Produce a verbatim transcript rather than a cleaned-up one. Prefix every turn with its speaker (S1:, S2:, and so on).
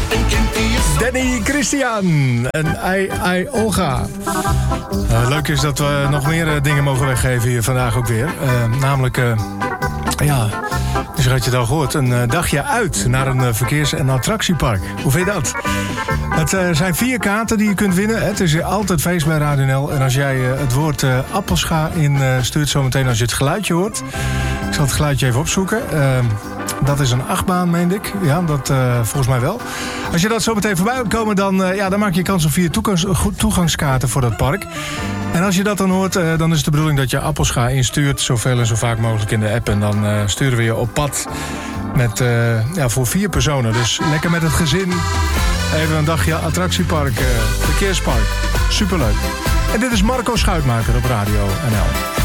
S1: een kind die is...
S2: Danny Christian en I, I, Olga. Uh, leuk is dat we nog meer uh, dingen mogen weggeven hier vandaag ook weer. Uh, namelijk, uh, ja, misschien had je het al gehoord, een uh, dagje uit naar een uh, verkeers- en attractiepark. Hoe vind je dat? Het uh, zijn vier kaarten die je kunt winnen. Het is altijd feest bij Radio N L. En als jij uh, het woord uh, appelscha instuurt uh, zometeen als je het geluidje hoort. Ik zal het geluidje even opzoeken. Uh, Dat is een achtbaan, meende ik. Ja, dat uh, volgens mij wel. Als je dat zo meteen voorbij wilt komen, dan, uh, ja, dan maak je kans op vier toegangs- toegangskaarten voor dat park. En als je dat dan hoort, uh, dan is het de bedoeling dat je appelscha instuurt. Zoveel en zo vaak mogelijk in de app. En dan uh, sturen we je op pad met, uh, ja, voor vier personen. Dus lekker met het gezin. Even een dagje attractiepark, uh, verkeerspark. Superleuk. En dit is Marco Schuitmaker op Radio N L.